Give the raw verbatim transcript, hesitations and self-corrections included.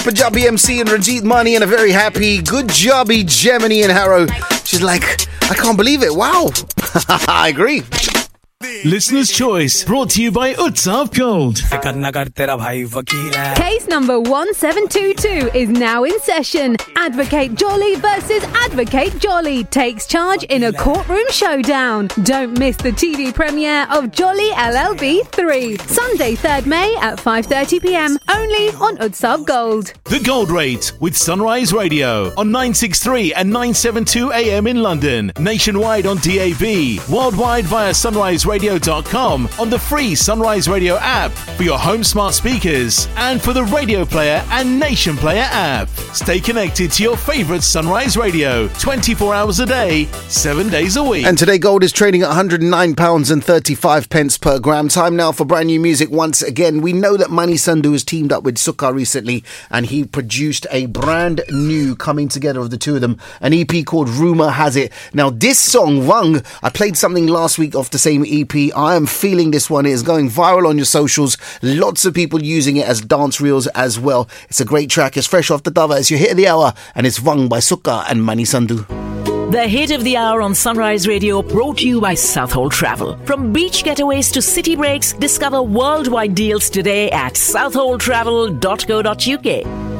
Punjabi M C and Ranjit Mani, and a very happy good jobby Gemini and Harrow. She's like, I can't believe it. Wow. I agree. Listener's Choice, brought to you by Utsav Gold. Case number one seven two two is now in session. Advocate Jolly versus Advocate Jolly takes charge in a courtroom showdown. Don't miss the T V premiere of Jolly L L B three, Sunday third May at five thirty p m, only on Utsav Gold. The Gold Rate with Sunrise Radio on nine sixty-three and nine seventy-two a m in London, nationwide on D A B, worldwide via sunrise radio dot com, on the free Sunrise Radio app for your home smart speakers, and for the Radio Player and Nation Player app. Stay connected to your favourite Sunrise Radio twenty-four hours a day, seven days a week. And today gold is trading at one hundred nine pounds thirty-five per gram. Time now for brand new music once again. We know that Mani Sandhu has teamed up with Sukha recently, and he produced a brand new coming together of the two of them, an E P called Rumour Has It. Now this song, Vang, I played something last week off the same E P. I am feeling this one. It is going viral on your socials. Lots of people using it as dance reels as well. It's a great track. It's fresh off the dava. It's your hit of the hour, and it's Vang by Sukha and Mani Sandhu. The hit of the hour on Sunrise Radio, brought to you by Southhold Travel. From beach getaways to city breaks, discover worldwide deals today at southhold travel dot co dot uk.